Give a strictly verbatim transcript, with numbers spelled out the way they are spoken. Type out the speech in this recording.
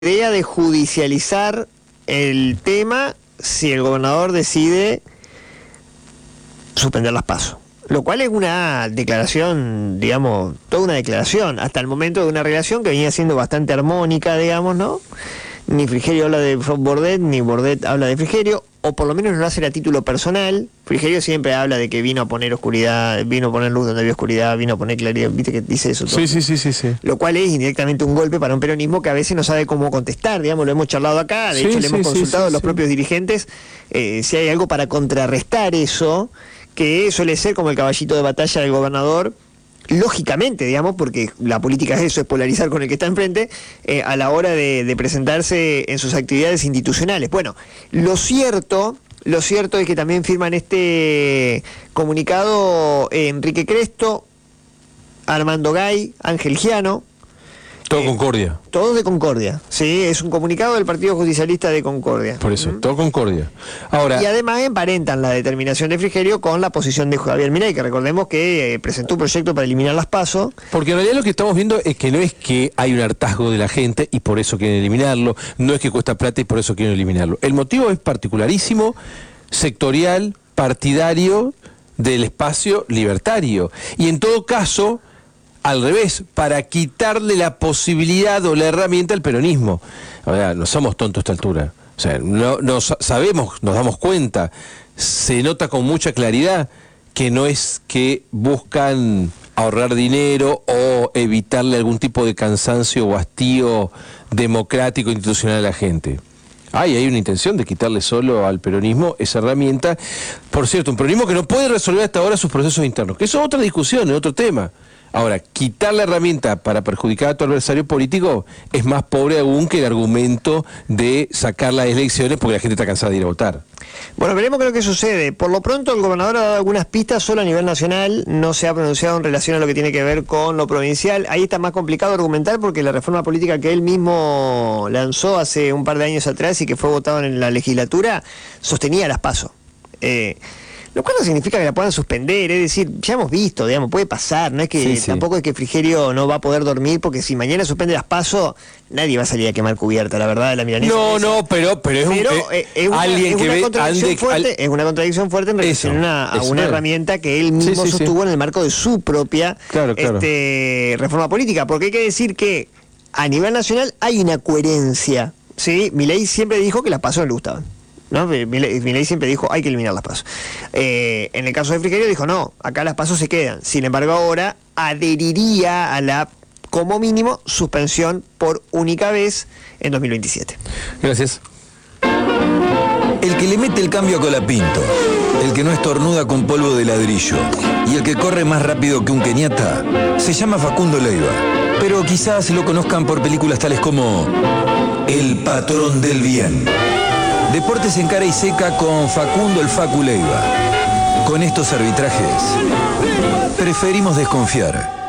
idea de judicializar el tema si el gobernador decide suspender las PASO. Lo cual es una declaración, digamos, toda una declaración, hasta el momento de una relación que venía siendo bastante armónica, digamos, ¿no? Ni Frigerio habla de Bordet, ni Bordet habla de Frigerio, o por lo menos no lo hace a título personal. Frigerio siempre habla de que vino a poner oscuridad, vino a poner luz donde había oscuridad, vino a poner claridad, viste que dice eso todo. Sí, sí, sí, sí, sí. Lo cual es indirectamente un golpe para un peronismo que a veces no sabe cómo contestar, digamos, lo hemos charlado acá, de sí, hecho le sí, hemos consultado sí, a sí, los sí. propios dirigentes eh, si hay algo para contrarrestar eso, que suele ser como el caballito de batalla del gobernador, lógicamente, digamos, porque la política es eso, es polarizar con el que está enfrente, eh, a la hora de, de presentarse en sus actividades institucionales. Bueno, lo cierto, lo cierto es que también firman este comunicado eh, Enrique Cresto, Armando Gay, Ángel Giano. Todo eh, Concordia. Todos de Concordia, sí, es un comunicado del Partido Justicialista de Concordia. Por eso, ¿Mm? todo Concordia. Ahora, Y además emparentan la determinación de Frigerio con la posición de Javier Milei, que recordemos que eh, presentó un proyecto para eliminar las PASO. porque en realidad lo que estamos viendo es que no es que hay un hartazgo de la gente y por eso quieren eliminarlo, no es que cuesta plata y por eso quieren eliminarlo. El motivo es particularísimo, sectorial, partidario del espacio libertario. Y en todo caso, al revés, para quitarle la posibilidad o la herramienta al peronismo. O sea, no somos tontos a esta altura. O sea, no, no sabemos, nos damos cuenta, se nota con mucha claridad que no es que buscan ahorrar dinero o evitarle algún tipo de cansancio o hastío democrático institucional a la gente. Hay, hay una intención de quitarle solo al peronismo esa herramienta. Por cierto, un peronismo que no puede resolver hasta ahora sus procesos internos, que eso es otra discusión, es otro tema. Ahora, quitar la herramienta para perjudicar a tu adversario político es más pobre aún que el argumento de sacar las elecciones porque la gente está cansada de ir a votar. Bueno, veremos qué es lo que sucede. Por lo pronto el gobernador ha dado algunas pistas solo a nivel nacional, no se ha pronunciado en relación a lo que tiene que ver con lo provincial. Ahí está más complicado argumentar porque la reforma política que él mismo lanzó hace un par de años atrás y que fue votado en la legislatura, sostenía las PASO. Eh, Lo cual no significa que la puedan suspender, es decir, ya hemos visto, digamos, puede pasar, no es que Sí, sí. tampoco es que Frigerio no va a poder dormir, porque si mañana suspende las PASO, nadie va a salir a quemar cubierta, la verdad, de la milanesa. No, no, pero, pero es un, Pero eh, eh, es una, alguien es que una ve... contradicción ande- fuerte, al- es una contradicción fuerte en relación Eso, a una, a eso una es. herramienta que él mismo Sí, sí, sí. sostuvo en el marco de su propia Claro, claro. Este, reforma política, porque hay que decir que a nivel nacional hay una coherencia, ¿sí? Milei siempre dijo que las PASO no le gustaban, ¿no? Milei, Milei siempre dijo hay que eliminar las PASO. Eh, en el caso de Frigerio dijo no, acá las PASO se quedan. Sin embargo ahora adheriría a la, como mínimo, suspensión por única vez en dos mil veintisiete. Gracias. El que le mete el cambio a Colapinto, el que no estornuda con polvo de ladrillo y el que corre más rápido que un keniata, se llama Facundo Leiva. Pero quizás lo conozcan por películas tales como El Patrón del Bien. Deportes en cara y seca con Facundo el Facu Leiva. Con estos arbitrajes, preferimos desconfiar.